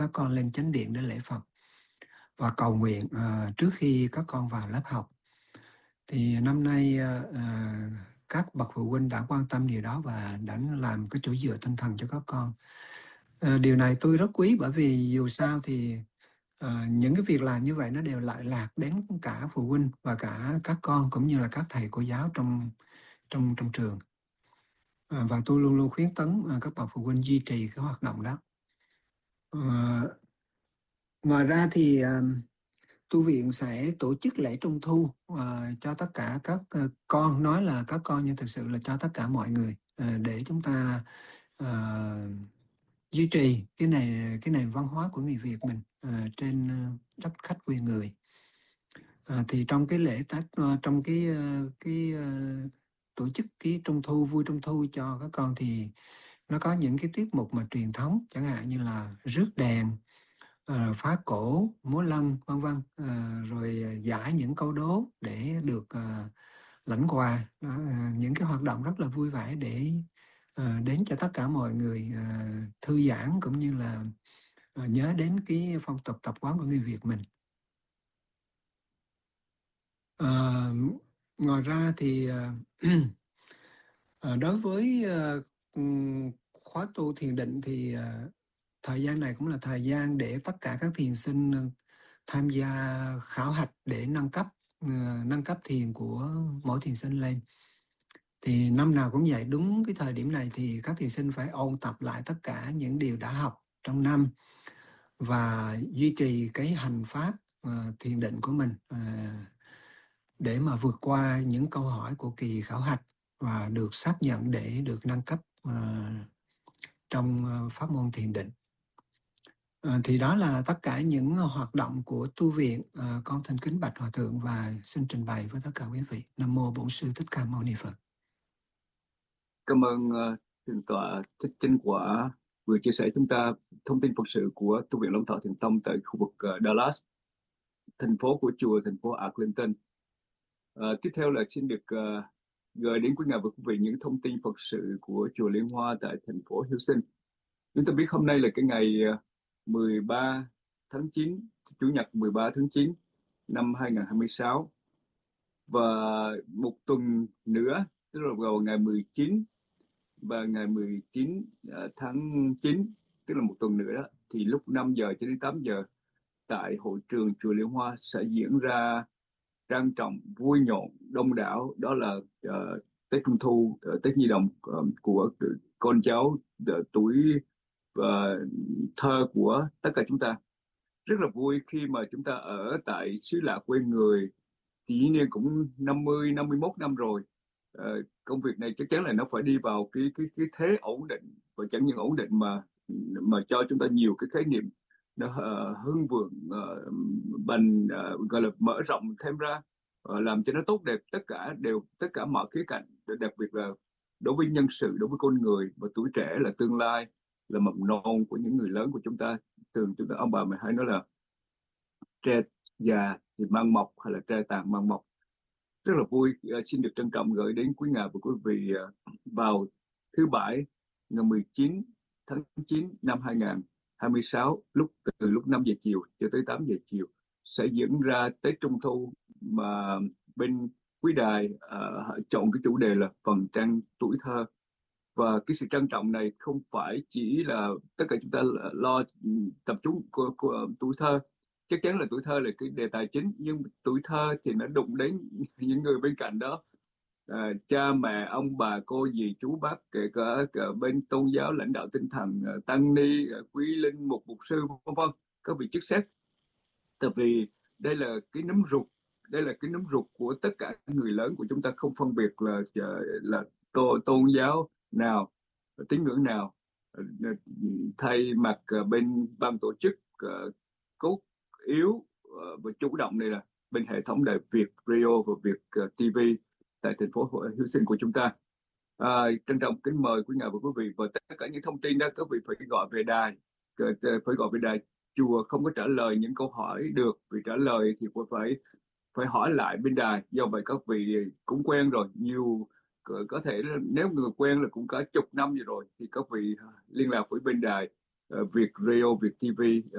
các con lên chánh điện để lễ Phật và cầu nguyện trước khi các con vào lớp học. Thì năm nay các bậc phụ huynh đã quan tâm điều đó và đã làm cái chỗ dựa tinh thần cho các con. Điều này tôi rất quý, bởi vì dù sao thì những cái việc làm như vậy nó đều lại lạc đến cả phụ huynh và cả các con cũng như là các thầy cô giáo trong trường. Và tôi luôn luôn khuyến tấn các bậc phụ huynh duy trì cái hoạt động đó. Ngoài ra thì tu viện sẽ tổ chức lễ trung thu cho tất cả các con, nói là các con nhưng thực sự là cho tất cả mọi người, để chúng ta duy trì cái nền văn hóa của người Việt mình trên đất khách quê người. Thì trong cái lễ Tết, trong cái tổ chức cái trung thu, vui trung thu cho các con thì nó có những cái tiết mục mà truyền thống, chẳng hạn như là rước đèn, phá cổ, múa lân, vân vân, rồi giải những câu đố để được lãnh quà. Những cái hoạt động rất là vui vẻ để đến cho tất cả mọi người thư giãn, cũng như là nhớ đến cái phong tục tập quán của người Việt mình. Ngoài ra thì đối với khóa tu thiền định thì thời gian này cũng là thời gian để tất cả các thiền sinh tham gia khảo hạch để nâng cấp thiền của mỗi thiền sinh lên. Thì năm nào cũng vậy, đúng cái thời điểm này thì các thiền sinh phải ôn tập lại tất cả những điều đã học trong năm và duy trì cái hành pháp thiền định của mình để mà vượt qua những câu hỏi của kỳ khảo hạch và được xác nhận để được nâng cấp trong pháp môn thiền định. Thì đó là tất cả những hoạt động của tu viện. Con thành kính bạch Hòa Thượng và xin trình bày với tất cả quý vị. Nam mô Bổn Sư Thích Ca Mâu Ni Phật. Cảm ơn Thượng tọa Thích Chánh Quả vừa chia sẻ chúng ta thông tin Phật sự của tu viện Long Thọ Thiền Tông tại khu vực Dallas, thành phố của chùa, thành phố Arlington. Tiếp theo là xin được gửi đến quý ngài và quý vị những thông tin Phật sự của chùa Liên Hoa tại thành phố Houston. Chúng ta biết hôm nay là cái ngày 13 tháng 9, Chủ nhật 13 tháng 9 năm 2026, và một tuần nữa, tức là vào ngày 19 và ngày 19 tháng 9, tức là một tuần nữa đó, thì lúc 5 giờ cho đến 8 giờ tại hội trường chùa Liên Hoa sẽ diễn ra trang trọng, vui nhộn, đông đảo. Đó là Tết Trung Thu, Tết Nhi Đồng của con cháu tuổi thơ của tất cả chúng ta. Rất là vui khi mà chúng ta ở tại xứ lạ quê người, thì niên cũng 51 năm rồi. Công việc này chắc chắn là nó phải đi vào cái thế ổn định, và chẳng những ổn định mà cho chúng ta nhiều cái khái niệm nó hưng vượng, gọi là mở rộng thêm ra, làm cho nó tốt đẹp tất cả mọi khía cạnh, đặc biệt là đối với nhân sự, đối với con người. Và tuổi trẻ là tương lai, là mầm non của những người lớn của chúng ta. Thường chúng ta, ông bà mình hay nói là tre già thì mang mọc, hay là tre tàn mang mọc. Rất là vui, xin được trân trọng gửi đến quý ngài và quý vị vào thứ Bảy ngày 19 tháng 9 năm 2026, từ lúc 5 giờ chiều cho tới 8 giờ chiều sẽ diễn ra Tết Trung Thu, mà bên quý đài chọn cái chủ đề là phần trăng tuổi thơ. Và cái sự trân trọng này không phải chỉ là tất cả chúng ta lo tập trung của tuổi thơ. Chắc chắn là tuổi thơ là cái đề tài chính, nhưng tuổi thơ thì nó đụng đến những người bên cạnh đó, cha mẹ, ông bà, cô dì, chú bác, kể cả bên tôn giáo, lãnh đạo tinh thần, tăng ni, quý linh mục, mục sư, vân vân, các vị chức sắc. Tại vì đây là cái nấm ruột của tất cả người lớn của chúng ta, không phân biệt là tôn giáo nào, tín ngưỡng nào. Thay mặt bên ban tổ chức cốt yếu và chủ động này là bên hệ thống đài Việt Radio và Việt TV tại thành phố Houston của chúng ta. Trân trọng kính mời quý ngài và quý vị, và tất cả những thông tin đó các vị phải gọi về đài, Chùa không có trả lời những câu hỏi được, vì trả lời thì phải hỏi lại bên đài. Do vậy các vị cũng quen rồi, nhiều có thể nếu người quen là cũng cả chục năm rồi, thì các vị liên lạc với bên đài Việt Radio, Việt TV